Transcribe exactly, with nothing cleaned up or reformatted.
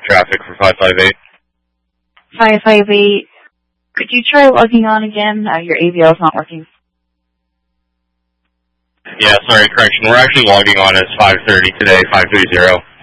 traffic for five five eight. five five eight. Could you try logging on again? Uh, your A V L is not working. Yeah, sorry, correction. We're actually logging on as five thirty today, five thirty.